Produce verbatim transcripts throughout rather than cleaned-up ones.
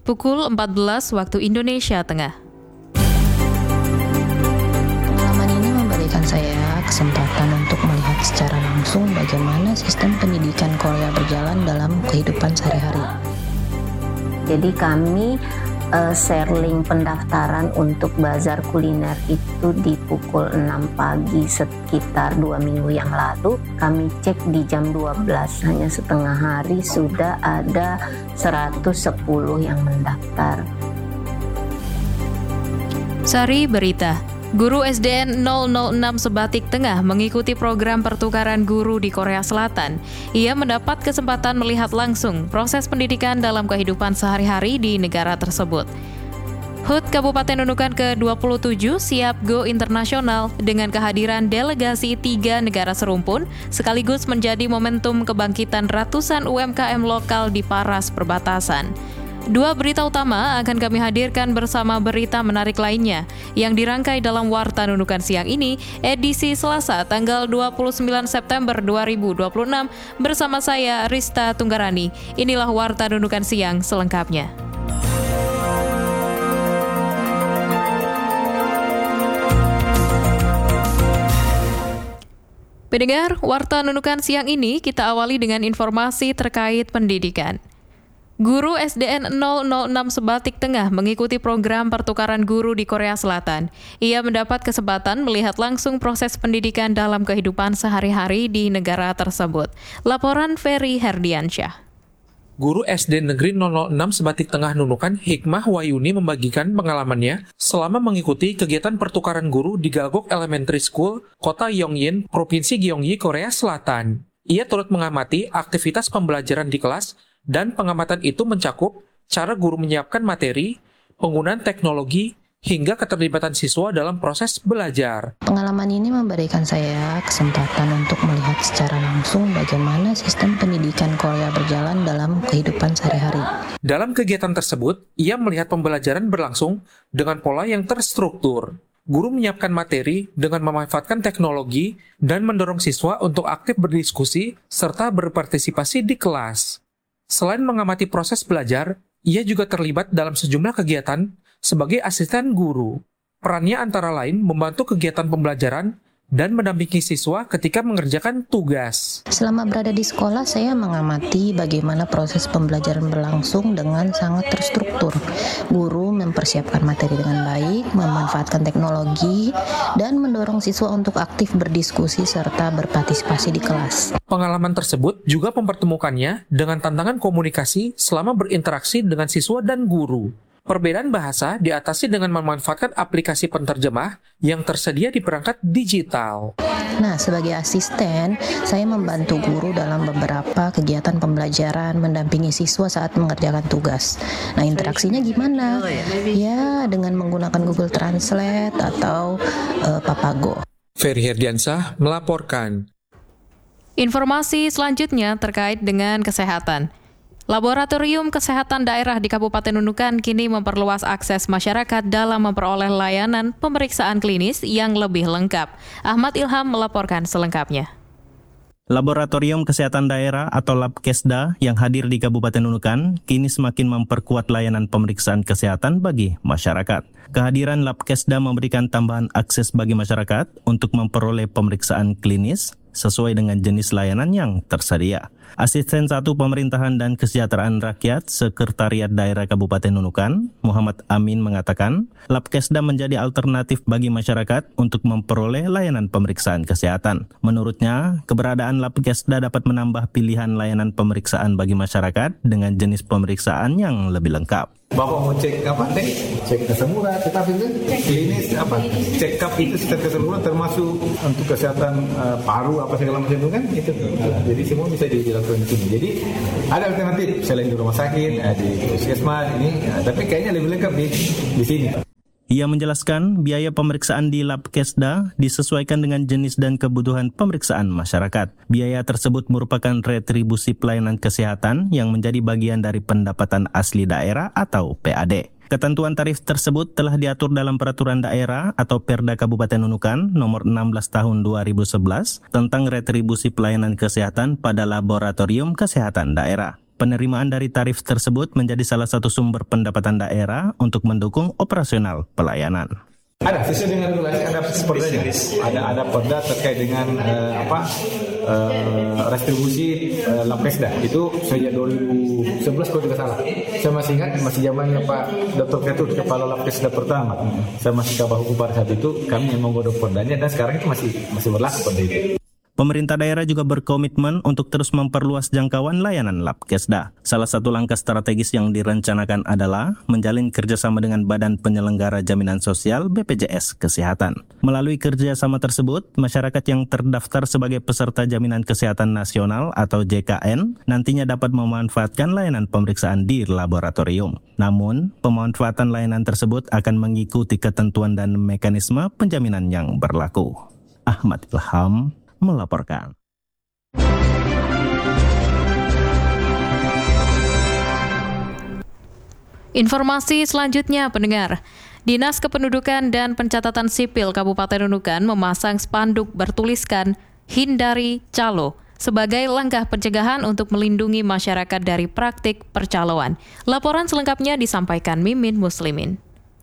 pukul empat belas waktu Indonesia Tengah. Pengalaman ini memberikan saya kesempatan untuk melihat secara langsung bagaimana sistem pendidikan Korea berjalan dalam kehidupan sehari-hari. Jadi kami uh, share link pendaftaran untuk bazar kuliner itu di pukul enam pagi sekitar dua minggu yang lalu. Kami cek di jam dua belas, hanya setengah hari sudah ada seratus sepuluh yang mendaftar. Sari Berita. Guru S D N nol nol enam Sebatik Tengah mengikuti program pertukaran guru di Korea Selatan. Ia mendapat kesempatan melihat langsung proses pendidikan dalam kehidupan sehari-hari di negara tersebut. H U T Kabupaten Nunukan ke dua puluh tujuh siap go internasional dengan kehadiran delegasi tiga negara serumpun, sekaligus menjadi momentum kebangkitan ratusan U M K M lokal di paras perbatasan. Dua berita utama akan kami hadirkan bersama berita menarik lainnya yang dirangkai dalam Warta Nunukan siang ini, edisi Selasa tanggal dua puluh sembilan September dua ribu dua puluh enam bersama saya Rista Tunggarani. Inilah Warta Nunukan siang selengkapnya. Pendengar, Warta Nunukan siang ini kita awali dengan informasi terkait pendidikan. Guru S D N nol nol enam Sebatik Tengah mengikuti program pertukaran guru di Korea Selatan. Ia mendapat kesempatan melihat langsung proses pendidikan dalam kehidupan sehari-hari di negara tersebut. Laporan Ferry Herdiansyah. Guru S D Negeri nol nol enam Sebatik Tengah Nunukan, Hikmah Wayuni membagikan pengalamannya selama mengikuti kegiatan pertukaran guru di Galgok Elementary School, Kota Yongin, Provinsi Gyeonggi, Korea Selatan. Ia turut mengamati aktivitas pembelajaran di kelas, dan pengamatan itu mencakup cara guru menyiapkan materi, penggunaan teknologi, hingga keterlibatan siswa dalam proses belajar. Pengalaman ini memberikan saya kesempatan untuk melihat secara langsung bagaimana sistem pendidikan Korea berjalan dalam kehidupan sehari-hari. Dalam kegiatan tersebut, ia melihat pembelajaran berlangsung dengan pola yang terstruktur. Guru menyiapkan materi dengan memanfaatkan teknologi dan mendorong siswa untuk aktif berdiskusi serta berpartisipasi di kelas. Selain mengamati proses belajar, ia juga terlibat dalam sejumlah kegiatan sebagai asisten guru. Perannya antara lain membantu kegiatan pembelajaran dan mendampingi siswa ketika mengerjakan tugas. Selama berada di sekolah, saya mengamati bagaimana proses pembelajaran berlangsung dengan sangat terstruktur. Guru mempersiapkan materi dengan baik, memanfaatkan teknologi, dan mendorong siswa untuk aktif berdiskusi serta berpartisipasi di kelas. Pengalaman tersebut juga mempertemukannya dengan tantangan komunikasi selama berinteraksi dengan siswa dan guru. Perbedaan bahasa diatasi dengan memanfaatkan aplikasi penterjemah yang tersedia di perangkat digital. Nah, sebagai asisten, saya membantu guru dalam beberapa kegiatan pembelajaran, mendampingi siswa saat mengerjakan tugas. Nah, interaksinya gimana? Ya, dengan menggunakan Google Translate atau uh, Papago. Ferry Herdiansyah melaporkan. Informasi selanjutnya terkait dengan kesehatan. Laboratorium Kesehatan Daerah di Kabupaten Nunukan kini memperluas akses masyarakat dalam memperoleh layanan pemeriksaan klinis yang lebih lengkap. Ahmad Ilham melaporkan selengkapnya. Laboratorium Kesehatan Daerah atau Labkesda yang hadir di Kabupaten Nunukan kini semakin memperkuat layanan pemeriksaan kesehatan bagi masyarakat. Kehadiran Labkesda memberikan tambahan akses bagi masyarakat untuk memperoleh pemeriksaan klinis sesuai dengan jenis layanan yang tersedia. Asisten satu Pemerintahan dan Kesejahteraan Rakyat Sekretariat Daerah Kabupaten Nunukan, Muhammad Amin mengatakan, Labkesda menjadi alternatif bagi masyarakat untuk memperoleh layanan pemeriksaan kesehatan. Menurutnya, keberadaan Labkesda dapat menambah pilihan layanan pemeriksaan bagi masyarakat dengan jenis pemeriksaan yang lebih lengkap. Bapak mau cek apa teh? Cek kesembuhan, tetapi itu klinis apa? Check up itu secara keseluruhan termasuk untuk kesehatan uh, paru apa segala macam itu kan itu. Nah, jadi semua bisa dilakukan di sini. Jadi ada alternatif selain di rumah sakit, di puskesmas ini, nah, tapi kayaknya lebih lengkap di di sini. Ia menjelaskan biaya pemeriksaan di Labkesda disesuaikan dengan jenis dan kebutuhan pemeriksaan masyarakat. Biaya tersebut merupakan retribusi pelayanan kesehatan yang menjadi bagian dari pendapatan asli daerah atau P A D. Ketentuan tarif tersebut telah diatur dalam Peraturan Daerah atau Perda Kabupaten Nunukan nomor enam belas tahun dua ribu sebelas tentang retribusi pelayanan kesehatan pada Laboratorium Kesehatan Daerah. Penerimaan dari tarif tersebut menjadi salah satu sumber pendapatan daerah untuk mendukung operasional pelayanan. Ada sesuai dengan regulasi, ada perdanya, ada ada perda terkait dengan uh, apa uh, restribusi uh, Lapkesda itu sejak dua ribu sebelas kalau tidak salah. Saya masih ingat masih zamannya Pak Doktor Ketut kepala Lapkesda pertama. Saya masih kabah hukum pada saat itu, kami yang menggodok perdanya dan sekarang itu masih masih berlaku perda itu. Pemerintah daerah juga berkomitmen untuk terus memperluas jangkauan layanan Lapkesda. Salah satu langkah strategis yang direncanakan adalah menjalin kerjasama dengan Badan Penyelenggara Jaminan Sosial B P J S Kesehatan. Melalui kerjasama tersebut, masyarakat yang terdaftar sebagai peserta Jaminan Kesehatan Nasional atau J K N nantinya dapat memanfaatkan layanan pemeriksaan di laboratorium. Namun, pemanfaatan layanan tersebut akan mengikuti ketentuan dan mekanisme penjaminan yang berlaku. Ahmad Ilham melaporkan. Informasi selanjutnya, pendengar. Dinas Kependudukan dan Pencatatan Sipil Kabupaten Nunukan memasang spanduk bertuliskan "Hindari Calo" sebagai langkah pencegahan untuk melindungi masyarakat dari praktik percaloan. Laporan selengkapnya disampaikan Mimin Muslimin.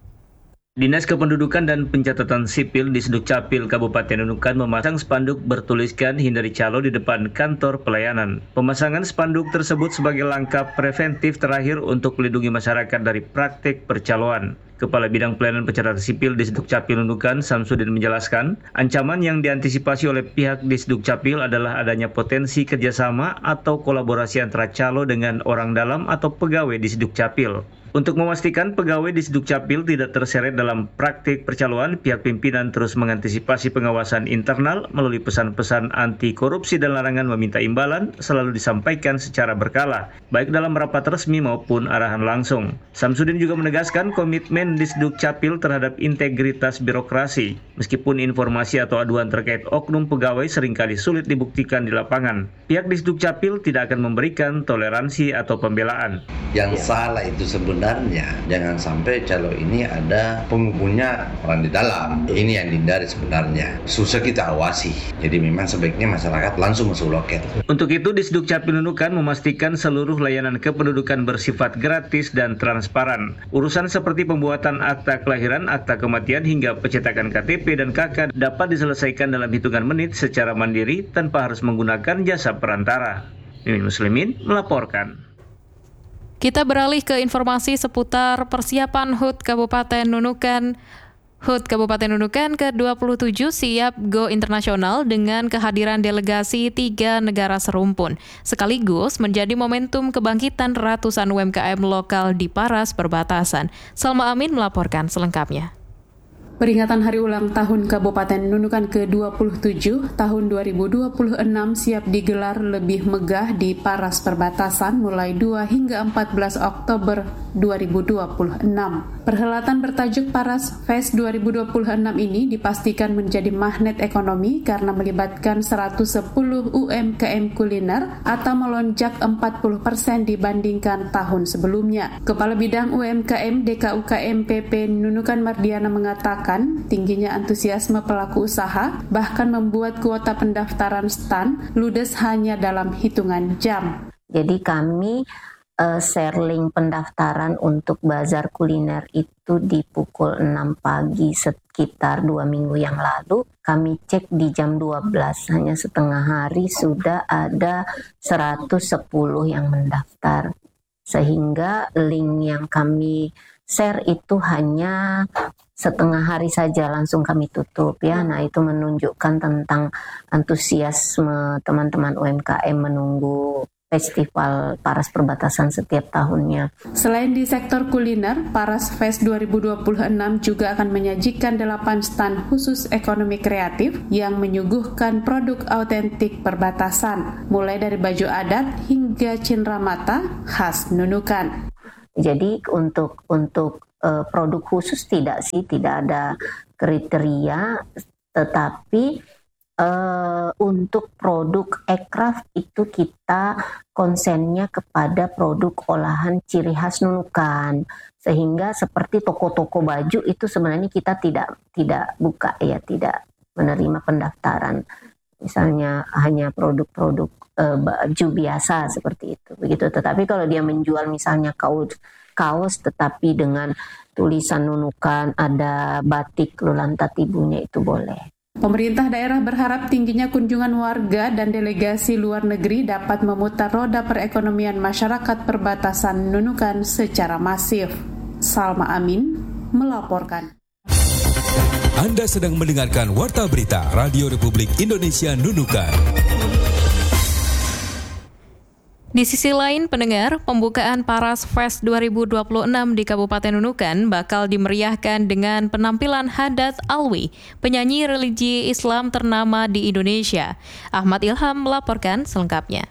Dinas Kependudukan dan Pencatatan Sipil di Sdukcapil Kabupaten Nunukan memasang spanduk bertuliskan "Hindari Calo" di depan kantor pelayanan. Pemasangan spanduk tersebut sebagai langkah preventif terakhir untuk melindungi masyarakat dari praktik percaloan. Kepala Bidang Pelayanan Pencatatan Sipil di Sdukcapil Nunukan, Samsudin, menjelaskan, ancaman yang diantisipasi oleh pihak di Sdukcapil adalah adanya potensi kerjasama atau kolaborasi antara calo dengan orang dalam atau pegawai di Sdukcapil. Untuk memastikan pegawai di Sdukcapil tidak terseret dalam praktik percaloan, pihak pimpinan terus mengantisipasi pengawasan internal melalui pesan-pesan anti korupsi dan larangan meminta imbalan selalu disampaikan secara berkala, baik dalam rapat resmi maupun arahan langsung. Samsudin juga menegaskan komitmen di Sdukcapil terhadap integritas birokrasi, meskipun informasi atau aduan terkait oknum pegawai seringkali sulit dibuktikan di lapangan. Pihak di Sdukcapil tidak akan memberikan toleransi atau pembelaan. Yang salah itu sebenarnya jangan sampai calo ini ada penghubungnya orang di dalam. Ini yang dihindari sebenarnya. Susah kita awasi. Jadi memang sebaiknya masyarakat langsung masuk loket. Untuk itu di Sdukcapil Nunukan memastikan seluruh layanan kependudukan bersifat gratis dan transparan. Urusan seperti pembuatan akta kelahiran, akta kematian hingga pencetakan K T P dan K K dapat diselesaikan dalam hitungan menit secara mandiri tanpa harus menggunakan jasa perantara. Mimin Muslimin melaporkan. Kita beralih ke informasi seputar persiapan H U T Kabupaten Nunukan. H U T Kabupaten Nunukan ke dua puluh tujuh siap go internasional dengan kehadiran delegasi tiga negara serumpun, sekaligus menjadi momentum kebangkitan ratusan U M K M lokal di paras perbatasan. Salma Amin melaporkan selengkapnya. Peringatan Hari Ulang Tahun Kabupaten Nunukan ke dua puluh tujuh tahun dua ribu dua puluh enam siap digelar lebih megah di paras perbatasan mulai dua hingga empat belas Oktober dua ribu dua puluh enam. Perhelatan bertajuk Paras Fest dua ribu dua puluh enam ini dipastikan menjadi magnet ekonomi karena melibatkan seratus sepuluh U M K M kuliner atau melonjak empat puluh persen dibandingkan tahun sebelumnya. Kepala Bidang U M K M D K U K M P P Nunukan Mardiana mengatakan tingginya antusiasme pelaku usaha bahkan membuat kuota pendaftaran stand ludes hanya dalam hitungan jam. Jadi kami uh, share link pendaftaran untuk bazar kuliner itu di pukul enam pagi sekitar dua minggu yang lalu. Kami cek di jam dua belas, hanya setengah hari sudah ada seratus sepuluh yang mendaftar. Sehingga link yang kami share itu hanya setengah hari saja langsung kami tutup ya. Nah, itu menunjukkan tentang antusiasme teman-teman U M K M menunggu festival Paras Perbatasan setiap tahunnya. Selain di sektor kuliner, Paras Fest dua ribu dua puluh enam juga akan menyajikan delapan stand khusus ekonomi kreatif yang menyuguhkan produk autentik perbatasan, mulai dari baju adat hingga cenderamata khas Nunukan. Jadi untuk untuk uh, produk khusus tidak sih, tidak ada kriteria, tetapi uh, untuk produk ekraf itu kita konsennya kepada produk olahan ciri khas Nunukan, sehingga seperti toko-toko baju itu sebenarnya kita tidak tidak buka ya, tidak menerima pendaftaran. misalnya hanya produk-produk uh, baju biasa seperti itu, begitu. Tetapi kalau dia menjual misalnya kaos, kaos tetapi dengan tulisan Nunukan, ada batik Lulantat ibunya, itu boleh. Pemerintah daerah berharap tingginya kunjungan warga dan delegasi luar negeri dapat memutar roda perekonomian masyarakat perbatasan Nunukan secara masif. Salma Amin melaporkan. Anda sedang mendengarkan Warta Berita Radio Republik Indonesia Nunukan. Di sisi lain, pendengar, pembukaan Paras Fest dua ribu dua puluh enam di Kabupaten Nunukan bakal dimeriahkan dengan penampilan Hadat Alwi, penyanyi religi Islam ternama di Indonesia. Ahmad Ilham melaporkan selengkapnya.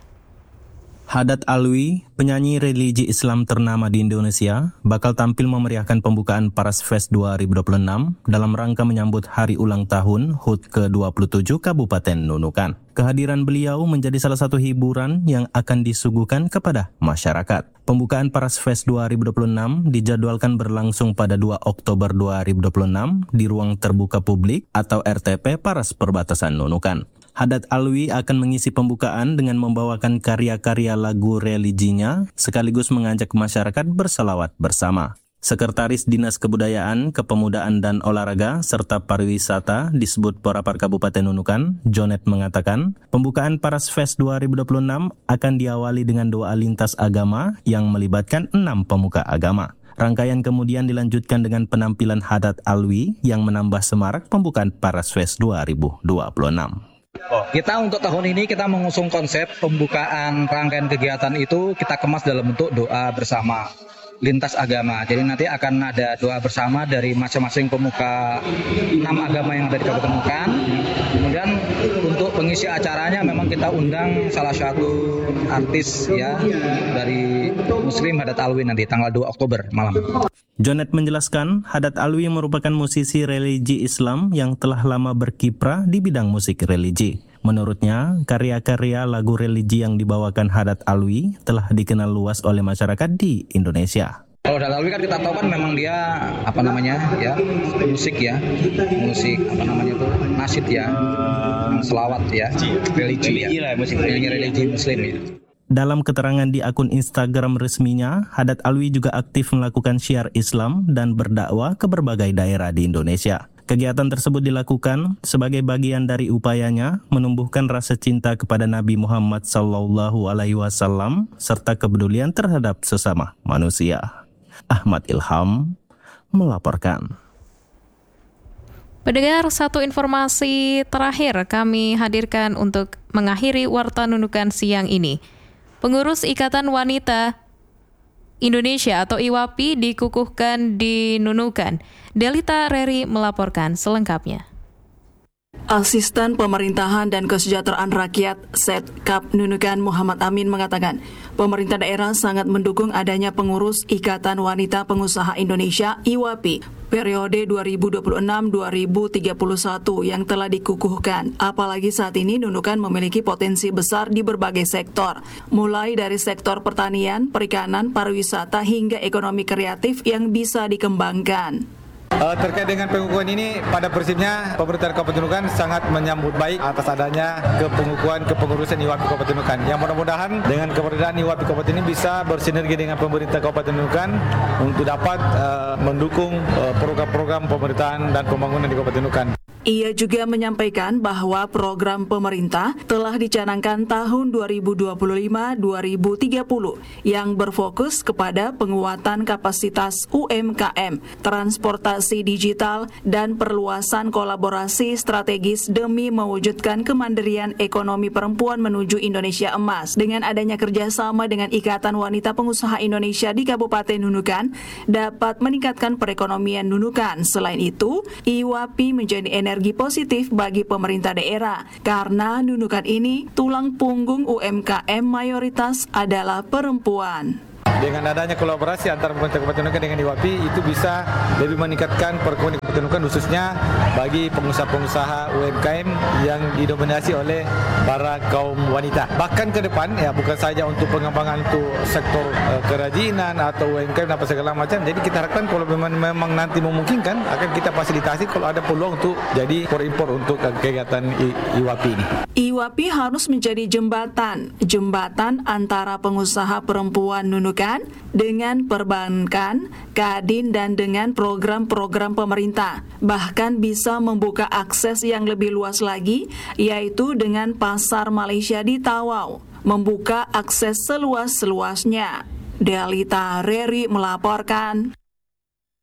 Hadat Alwi, penyanyi religi Islam ternama di Indonesia, bakal tampil memeriahkan pembukaan Paras Fest dua ribu dua puluh enam dalam rangka menyambut hari ulang tahun H U T ke dua puluh tujuh Kabupaten Nunukan. Kehadiran beliau menjadi salah satu hiburan yang akan disuguhkan kepada masyarakat. Pembukaan Paras Fest dua ribu dua puluh enam dijadwalkan berlangsung pada dua Oktober dua ribu dua puluh enam di ruang terbuka publik atau R T P Paras Perbatasan Nunukan. Hadat Alwi akan mengisi pembukaan dengan membawakan karya-karya lagu religinya sekaligus mengajak masyarakat berselawat bersama. Sekretaris Dinas Kebudayaan, Kepemudaan dan Olahraga serta Pariwisata disebut Porapar Kabupaten Nunukan, Jonet mengatakan, pembukaan Paras Fest dua ribu dua puluh enam akan diawali dengan doa lintas agama yang melibatkan enam pemuka agama. Rangkaian kemudian dilanjutkan dengan penampilan Hadat Alwi yang menambah semarak pembukaan Paras Fest dua ribu dua puluh enam. Kita untuk tahun ini kita mengusung konsep pembukaan rangkaian kegiatan itu kita kemas dalam bentuk doa bersama lintas agama. Jadi nanti akan ada doa bersama dari masing-masing pemuka enam agama yang ada di Kabupaten Nunukan. Kemudian untuk pengisi acaranya memang kita undang salah satu artis ya dari Muslim, Hadat Alwi, nanti tanggal dua Oktober malam. Jonet menjelaskan, Hadat Alwi merupakan musisi religi Islam yang telah lama berkiprah di bidang musik religi. Menurutnya, karya-karya lagu religi yang dibawakan Hadat Alwi telah dikenal luas oleh masyarakat di Indonesia. Kalau Hadat Alwi kan kita tahu kan memang dia apa namanya ya musik ya musik apa namanya itu nasyid ya selawat ya religi ya musik religi, religi Muslim ya. Dalam keterangan di akun Instagram resminya, Hadat Alwi juga aktif melakukan syiar Islam dan berdakwah ke berbagai daerah di Indonesia. Kegiatan tersebut dilakukan sebagai bagian dari upayanya menumbuhkan rasa cinta kepada Nabi Muhammad sallallahu alaihi wasallam serta kepedulian terhadap sesama manusia. Ahmad Ilham melaporkan. Pendengar, satu informasi terakhir kami hadirkan untuk mengakhiri Warta Nunukan siang ini. Pengurus Ikatan Wanita Indonesia atau I W A P I dikukuhkan di Nunukan. Delita Reri melaporkan selengkapnya. Asisten Pemerintahan dan Kesejahteraan Rakyat Setkap Nunukan Muhammad Amin mengatakan, pemerintah daerah sangat mendukung adanya pengurus Ikatan Wanita Pengusaha Indonesia I W A P I periode dua ribu dua puluh enam sampai dua ribu tiga puluh satu yang telah dikukuhkan. Apalagi saat ini Nunukan memiliki potensi besar di berbagai sektor, mulai dari sektor pertanian, perikanan, pariwisata hingga ekonomi kreatif yang bisa dikembangkan. Uh, terkait dengan pengukuhan ini, pada prinsipnya pemerintah Kabupaten Nunukan sangat menyambut baik atas adanya kepengukuhan kepengurusan I W A P I Kabupaten Nunukan. Yang mudah-mudahan dengan keberadaan I W A P I Kabupaten ini bisa bersinergi dengan pemerintah Kabupaten Nunukan untuk dapat uh, mendukung uh, program-program pemerintahan dan pembangunan di Kabupaten Nunukan. Ia juga menyampaikan bahwa program pemerintah telah dicanangkan tahun dua ribu dua puluh lima sampai dua ribu tiga puluh yang berfokus kepada penguatan kapasitas U M K M, transportasi digital, dan perluasan kolaborasi strategis demi mewujudkan kemandirian ekonomi perempuan menuju Indonesia Emas. Dengan adanya kerjasama dengan Ikatan Wanita Pengusaha Indonesia di Kabupaten Nunukan dapat meningkatkan perekonomian Nunukan. Selain itu, I W A P I menjadi energi energi positif bagi pemerintah daerah karena Nunukan ini tulang punggung U M K M mayoritas adalah perempuan. dengan adanya kolaborasi antara pemerintah Kabupaten Nunukan dengan I W A P I itu bisa lebih meningkatkan perekonomian Kabupaten Nunukan khususnya bagi pengusaha-pengusaha U M K M yang didominasi oleh para kaum wanita. Bahkan ke depan ya bukan saja untuk pengembangan untuk sektor uh, kerajinan atau U M K M dan segala macam. Jadi kita harapkan kalau memang, memang nanti memungkinkan akan kita fasilitasi kalau ada peluang untuk jadi impor-impor untuk kegiatan I W A P I ini. I W A P I harus menjadi jembatan, jembatan antara pengusaha perempuan Nunukan dengan perbankan, Kadin dan dengan program-program pemerintah. Bahkan bisa membuka akses yang lebih luas lagi, yaitu dengan pasar Malaysia di Tawau, membuka akses seluas-luasnya. Delita Reri melaporkan.